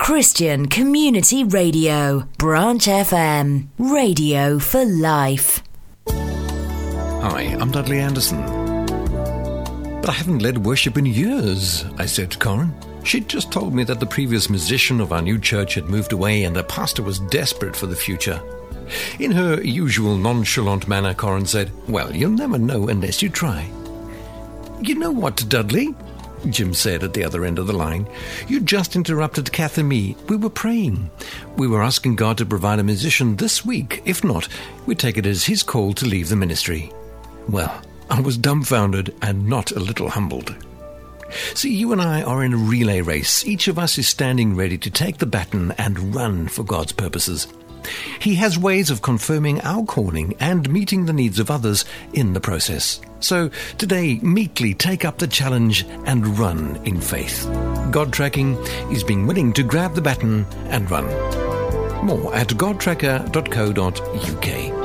Christian Community Radio, Branch FM, radio for life. Hi, I'm Dudley Anderson. But I haven't led worship in years, I said to Corin. She'd just told me that the previous musician of our new church had moved away and the pastor was desperate for the future. In her usual nonchalant manner, Corin said, "Well, you'll never know unless you try." "You know what, Dudley?" Jim said at the other end of the line. "You just interrupted Kath and me. We were praying. We were asking God to provide a musician this week. If not, we take it as his call to leave the ministry." Well, I was dumbfounded and not a little humbled. See, you and I are in a relay race. Each of us is standing ready to take the baton and run for God's purposes. He has ways of confirming our calling and meeting the needs of others in the process. So today, meekly take up the challenge and run in faith. God Tracking is being willing to grab the baton and run. More at godtracker.co.uk.